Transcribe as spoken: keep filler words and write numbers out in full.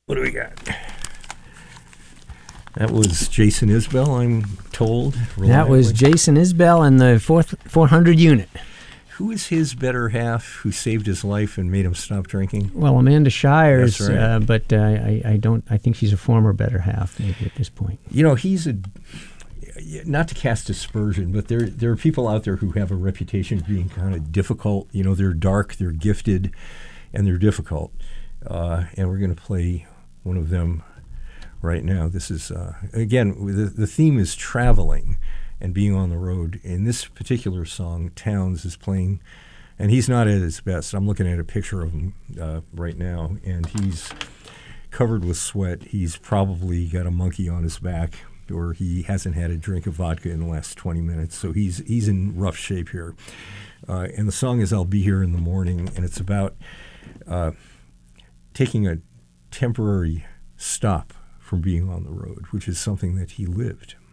What do we got? That was Jason Isbell, I'm told. Reliably. That was Jason Isbell and the fourth four hundred unit. Who is his better half who saved his life and made him stop drinking? Well, Amanda Shires, That's right. uh, but uh, I, I don't. I think she's a former better half, maybe at this point. You know, he's a. Not to cast aspersion, but there there are people out there who have a reputation of being kind of difficult. You know, they're dark, they're gifted, and they're difficult. Uh, and we're going to play one of them right now. This is, uh, again, the, the theme is traveling and being on the road. In this particular song, Townes is playing, and he's not at his best. I'm looking at a picture of him uh, right now, and he's covered with sweat. He's probably got a monkey on his back, or he hasn't had a drink of vodka in the last twenty minutes, so he's he's in rough shape here. Uh, and the song is I'll Be Here in the Morning, and it's about uh, taking a temporary stop from being on the road, which is something that he lived.